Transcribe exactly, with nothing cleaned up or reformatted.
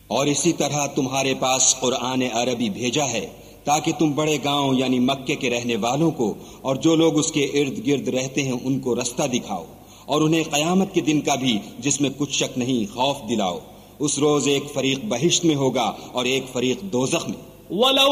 और इसी तरह तुम्हारे पास कुरान अरबी भेजा है ताकि तुम बड़े गांव यानी मक्के के रहने वालों को और जो लोग उसके इर्द गिर्द रहते हैं उनको रास्ता दिखाओ और उन्हें कयामत के दिन का भी जिसमें कुछ शक नहीं खौफ दिलाओ। उस रोज एक फरीक बहिश्त में होगा और एक फरीक दोज़ख में।